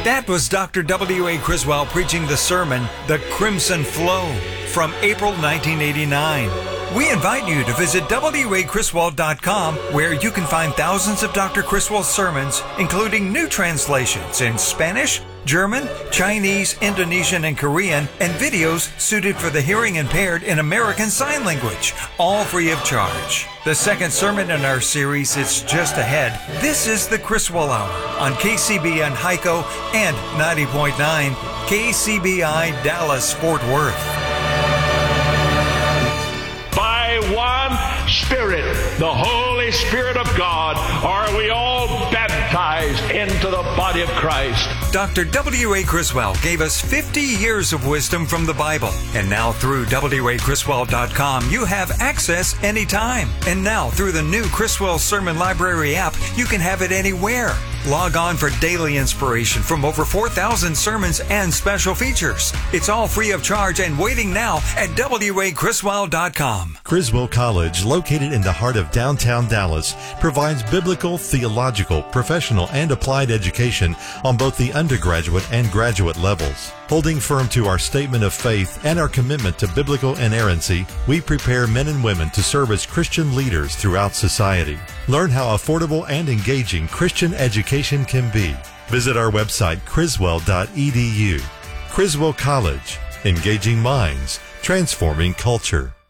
That was Dr. W.A. Criswell preaching the sermon, The Crimson Flow, from April 1989. We invite you to visit wacriswell.com, where you can find thousands of Dr. Criswell sermons, including new translations in Spanish, German, Chinese, Indonesian, and Korean, and videos suited for the hearing impaired in American Sign Language, all free of charge. The second sermon in our series, It's Just Ahead. This is the Criswell Hour on KCBN Hico and 90.9 KCBI Dallas Fort Worth. By one Spirit, the Holy Spirit of God, are we all baptized into the body of Christ. Dr. W.A. Criswell gave us 50 years of wisdom from the Bible. And now through wacriswell.com, you have access anytime. And now through the new Criswell Sermon Library app, you can have it anywhere. Log on for daily inspiration from over 4,000 sermons and special features. It's all free of charge and waiting now at wacriswell.com. Criswell College, located in the heart of downtown Dallas, provides biblical, theological, professional, and applied education on both the undergraduate and graduate levels. Holding firm to our statement of faith and our commitment to biblical inerrancy, we prepare men and women to serve as Christian leaders throughout society. Learn how affordable and engaging Christian education can be. Visit our website, criswell.edu. Criswell College, engaging minds, transforming culture.